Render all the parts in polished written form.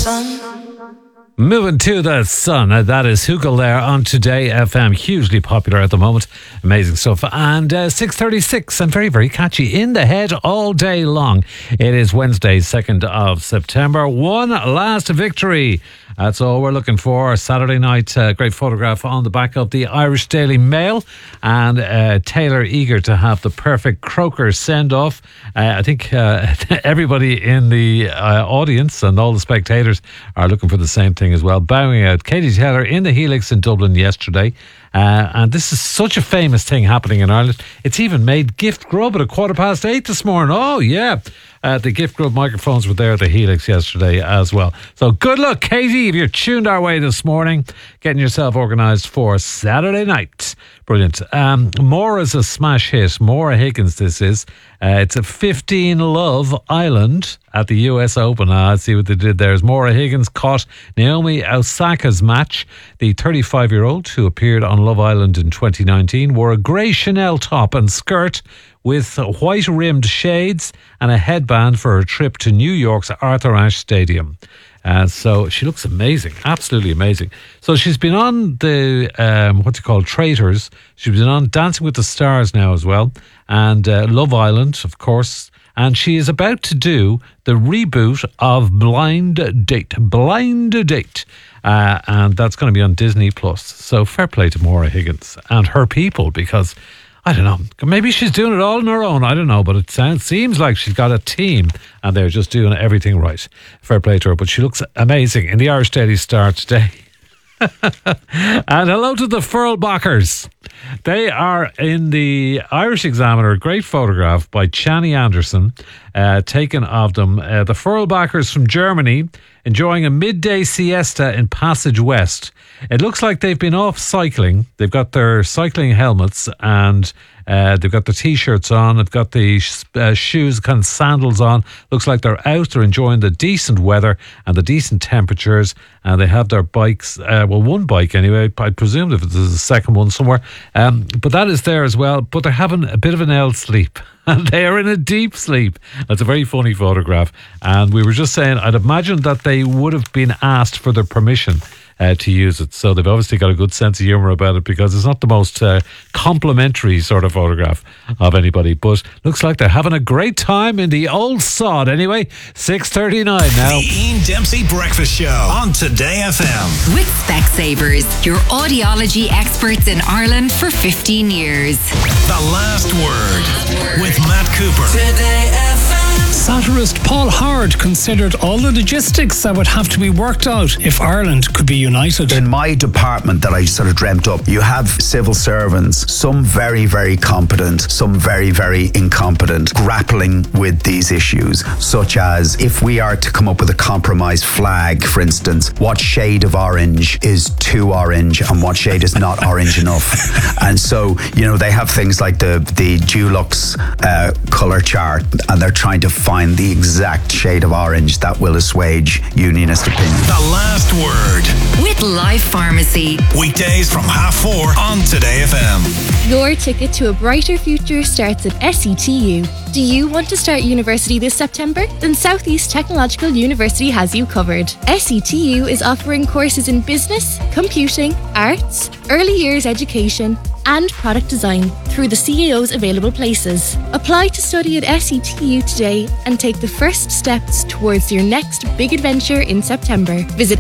Moving to the sun. That is Hugel there on Today FM. Hugely popular at the moment. Amazing stuff. And 6:36 and very, very catchy. In the head all day long. It is Wednesday, 2nd of September. One last victory. That's all we're looking for. Saturday night, great photograph on the back of the Irish Daily Mail. And Taylor eager to have the perfect croaker send-off. I think everybody in the audience and all the spectators are looking for the same thing as well. Bowing out Katie Taylor in the Helix in Dublin yesterday. And this is such a famous thing happening in Ireland. It's even made Gift Grub at 8:15 this morning. Oh, yeah. The Gift Grub microphones were there at the Helix yesterday as well. So good luck, Katie, if you're tuned our way this morning, getting yourself organised for Saturday night. Brilliant. Maura's a smash hit. Maura Higgins, this is. It's a 15 Love Island at the US Open. Let's see what they did there. Maura Higgins caught Naomi Osaka's match. The 35-year-old who appeared on Love Island in 2019 wore a grey Chanel top and skirt with white-rimmed shades and a headband for her trip to New York's Arthur Ashe Stadium. So she looks amazing, absolutely amazing. So she's been on the, Traitors. She's been on Dancing with the Stars now as well. And Love Island, of course. And she is about to do the reboot of Blind Date. Blind Date. And that's going to be on Disney+. So fair play to Maura Higgins and her people, because I don't know, maybe she's doing it all on her own, I don't know, but it seems like she's got a team and they're just doing everything right. Fair play to her, but she looks amazing in the Irish Daily Star today. And hello to the Furlbachers. They are in the Irish Examiner, a great photograph by Chani Anderson, taken of them. The Furlbachers from Germany enjoying a midday siesta in Passage West. It looks like they've been off cycling. They've got their cycling helmets and they've got the t-shirts on. They've got the shoes, kind of sandals on. Looks like they're out. They're enjoying the decent weather and the decent temperatures. And they have their bikes. One bike anyway. I presume if there's a second one somewhere. But that is there as well. But they're having a bit of an L sleep. And they are in a deep sleep. That's a very funny photograph. And we were just saying, I'd imagine that they would have been asked for their permission to use it. So they've obviously got a good sense of humour about it, because it's not the most complimentary sort of photograph of anybody. But looks like they're having a great time in the old sod. Anyway, 6:39 now. The Ian Dempsey Breakfast Show on Today FM. With Specsavers, your audiology experts in Ireland for 15 years. The Last Word with Matt Cooper. Today FM. Satirist Paul Howard considered all the logistics that would have to be worked out if Ireland could be united. In my department that I sort of dreamt up, you have civil servants, some very, very competent, some very, very incompetent, grappling with these issues, such as if we are to come up with a compromise flag, for instance, what shade of orange is too orange and what shade is not orange enough. And so, they have things like the Dulux colour chart, and they're trying to find the exact shade of orange that will assuage unionist opinion. The Last Word with Life Pharmacy. Weekdays from 4:30 on Today FM. Your ticket to a brighter future starts at SETU. Do you want to start university this September? Then South East Technological University has you covered. SETU is offering courses in business, computing, arts, early years education, and product design through the CAO's available places. Apply to study at SETU today and take the first steps towards your next big adventure in September. Visit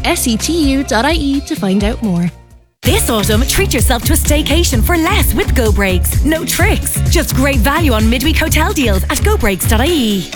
setu.ie to find out more. This autumn, treat yourself to a staycation for less with Go Breaks. No tricks, just great value on midweek hotel deals at gobreaks.ie.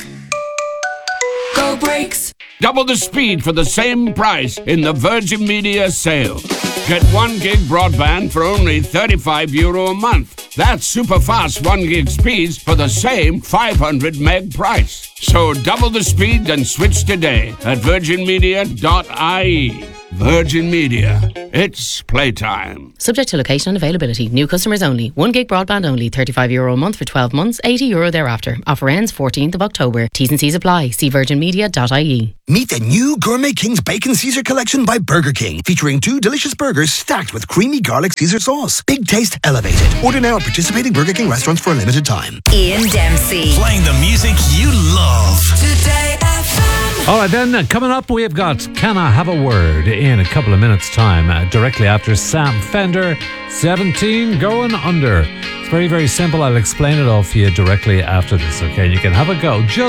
Go Breaks. Double the speed for the same price in the Virgin Media sale. Get 1 gig broadband for only €35 a month. That's super fast 1 gig speeds for the same 500 meg price. So double the speed and switch today at virginmedia.ie. Virgin Media. It's playtime. Subject to location and availability. New customers only. 1 gig broadband only. €35 a month for 12 months. €80 thereafter. Offer ends 14th of October. T's and C's apply. See virginmedia.ie. Meet the new Gourmet King's Bacon Caesar Collection by Burger King, featuring 2 delicious burgers stacked with creamy garlic Caesar sauce. Big taste elevated. Order now at participating Burger King restaurants for a limited time. Ian Dempsey. Playing the music you love. Today FM. All right, then, coming up, we've got Can I Have a Word in a couple of minutes' time, directly after Sam Fender, 17 Going Under. It's very, very simple. I'll explain it all for you directly after this, okay? You can have a go.